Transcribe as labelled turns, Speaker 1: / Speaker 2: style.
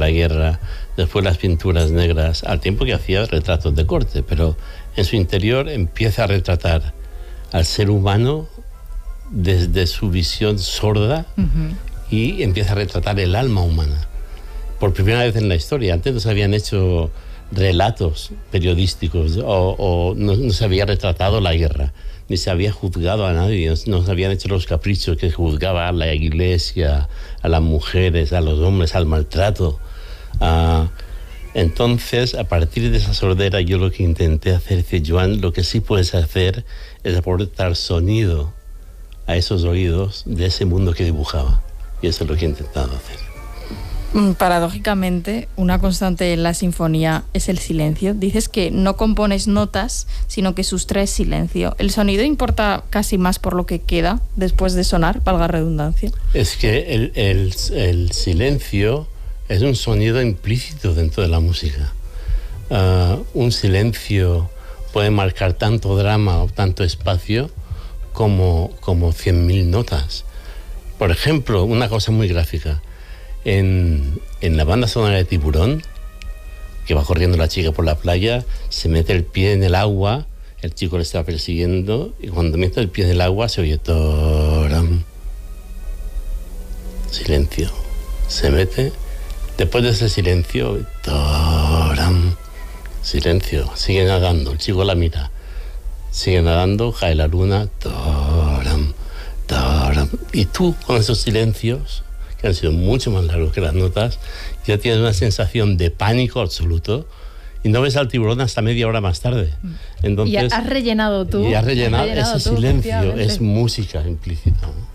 Speaker 1: la guerra, después las pinturas negras, al tiempo que hacía retratos de corte, pero en su interior empieza a retratar al ser humano desde su visión sorda y empieza a retratar el alma humana. Por primera vez en la historia. Antes no se habían hecho relatos periodísticos o no se había retratado la guerra, ni se había juzgado a nadie, no se habían hecho los caprichos que juzgaba a la iglesia, a las mujeres, a los hombres, al maltrato. Entonces, a partir de esa sordera, yo lo que intenté hacer, dice Joan, lo que sí puedes hacer es aportar sonido a esos oídos de ese mundo que dibujaba. Y eso es lo que he intentado hacer.
Speaker 2: Paradójicamente, una constante en la sinfonía es el silencio. Dices que no compones notas, sino que sustraes silencio. ¿El sonido importa casi más por lo que queda después de sonar, valga redundancia?
Speaker 1: Es que el silencio es un sonido implícito dentro de la música. Un silencio puede marcar tanto drama o tanto espacio como 100.000 notas. Por ejemplo, una cosa muy gráfica. En la banda sonora de Tiburón, que va corriendo la chica por la playa, se mete el pie en el agua, el chico le está persiguiendo, y cuando mete el pie en el agua se oye toram. Silencio. Se mete. Después de ese silencio, toram. Silencio. Sigue nadando. El chico la mira. Sigue nadando, cae la luna. Toram. Toram. Y tú, con esos silencios, que han sido mucho más largos que las notas, ya tienes una sensación de pánico absoluto y no ves al tiburón hasta media hora más tarde. Entonces,
Speaker 3: y has rellenado tú.
Speaker 1: Y has rellenado ese silencio, es música implícita, ¿no?